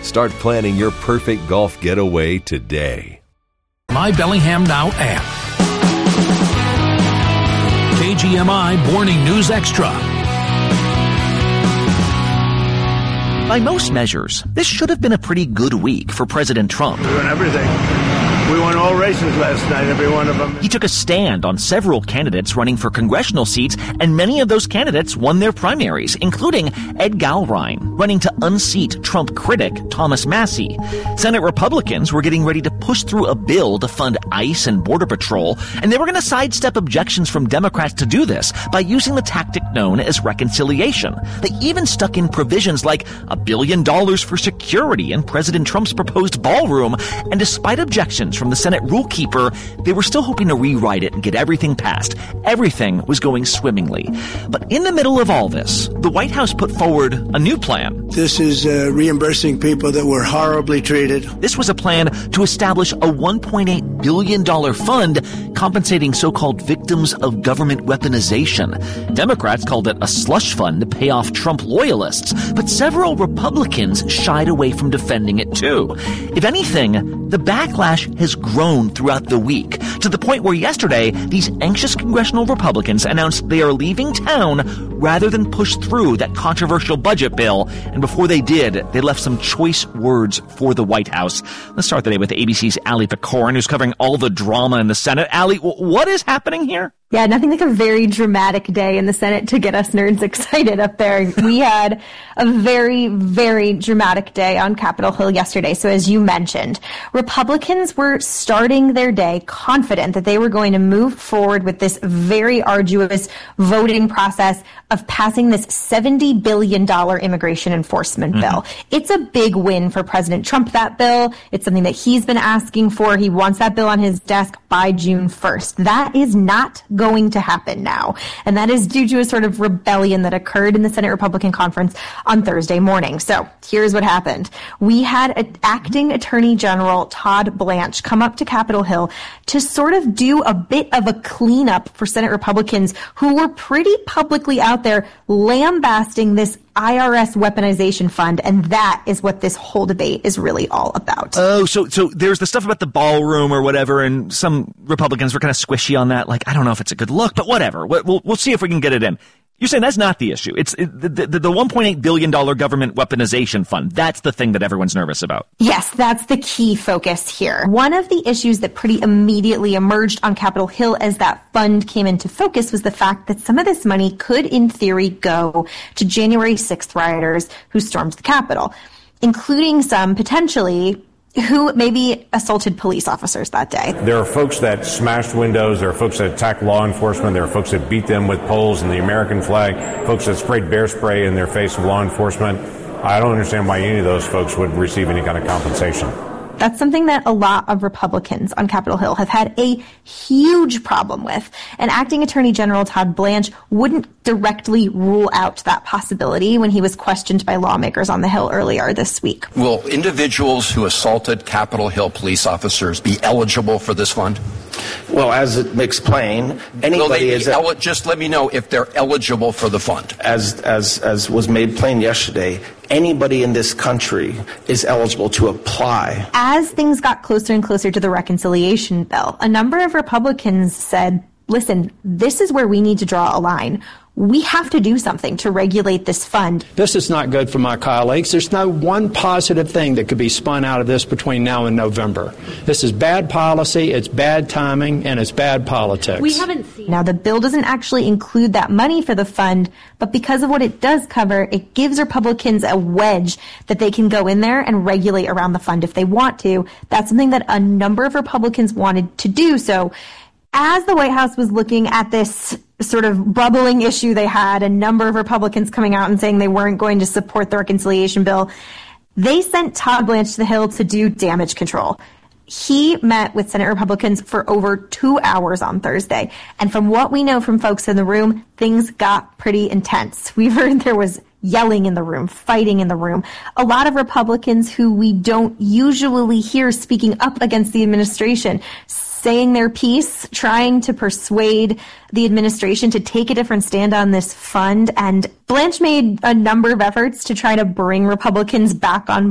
Start planning your perfect golf getaway today. My Bellingham Now app. KGMI Morning News Extra. By most measures, this should have been a pretty good week for President Trump. We won everything. We won all races last night, every one of them. He took a stand on several candidates running for congressional seats, and many of those candidates won their primaries, including Ed Gallrein, running to unseat Trump critic Thomas Massie. Senate Republicans were getting ready to push through a bill to fund ICE and Border Patrol, and they were going to sidestep objections from Democrats to do this by using the tactic known as reconciliation. They even stuck in provisions like $1 billion for security in President Trump's proposed ballroom, and despite objections from the Senate rule keeper, they were still hoping to rewrite it and get everything passed. Everything was going swimmingly. But in the middle of all this, the White House put forward a new plan. This is reimbursing people that were horribly treated. This was a plan to establish a $1.8 billion fund compensating so-called victims of government weaponization. Democrats called it a slush fund to pay off Trump loyalists, but several Republicans shied away from defending it too. If anything, the backlash has grown throughout the week, to the point where yesterday, these anxious congressional Republicans announced they are leaving town rather than push through that controversial budget bill. And before they did, they left some choice words for the White House. Let's start the day with ABC's Ali Pecorin, who's covering all the drama in the Senate. Ali, what is happening here? Yeah, nothing like a very dramatic day in the Senate to get us nerds excited up there. We had a very, very dramatic day on Capitol Hill yesterday. So as you mentioned, Republicans were starting their day confident that they were going to move forward with this very arduous voting process of passing this $70 billion immigration enforcement bill. It's a big win for President Trump, that bill. It's something that he's been asking for. He wants that bill on his desk by June 1st. That is not going to happen now. And that is due to a sort of rebellion that occurred in the Senate Republican Conference on Thursday morning. So here's what happened. We had Acting Attorney General Todd Blanche come up to Capitol Hill to sort of do a bit of a cleanup for Senate Republicans who were pretty publicly out there lambasting this IRS weaponization fund, and that is what this whole debate is really all about. Oh, so there's the stuff about the ballroom or whatever, and some Republicans were kind of squishy on that. Like, I don't know if it's a good look, but whatever. We'll see if we can get it in. You're saying that's not the issue. It's the $1.8 billion government weaponization fund. That's the thing that everyone's nervous about. Yes, that's the key focus here. One of the issues that pretty immediately emerged on Capitol Hill as that fund came into focus was the fact that some of this money could, in theory, go to January 6th rioters who stormed the Capitol, including some potentially who maybe assaulted police officers that day. There are folks that smashed windows. There are folks that attacked law enforcement. There are folks that beat them with poles and the American flag, folks that sprayed bear spray in their face of law enforcement. I don't understand why any of those folks would receive any kind of compensation. That's something that a lot of Republicans on Capitol Hill have had a huge problem with. And Acting Attorney General Todd Blanche wouldn't directly rule out that possibility when he was questioned by lawmakers on the Hill earlier this week. Will individuals who assaulted Capitol Hill police officers be eligible for this fund? Well, as it makes plain, anybody is just let me know if they're eligible for the fund. As was made plain yesterday, anybody in this country is eligible to apply. As things got closer and closer to the reconciliation bill, a number of Republicans said, listen, this is where we need to draw a line. We have to do something to regulate this fund. This is not good for my colleagues. There's no one positive thing that could be spun out of this between now and November. This is bad policy, it's bad timing, and it's bad politics. We haven't seen. Now, the bill doesn't actually include that money for the fund, but because of what it does cover, it gives Republicans a wedge that they can go in there and regulate around the fund if they want to. That's something that a number of Republicans wanted to do. So as the White House was looking at this sort of bubbling issue they had, a number of Republicans coming out and saying they weren't going to support the reconciliation bill, they sent Todd Blanche to the Hill to do damage control. He met with Senate Republicans for over 2 hours on Thursday. And from what we know from folks in the room, things got pretty intense. We heard there was yelling in the room, fighting in the room. A lot of Republicans who we don't usually hear speaking up against the administration, saying their piece, trying to persuade the administration to take a different stand on this fund. And Blanche made a number of efforts to try to bring Republicans back on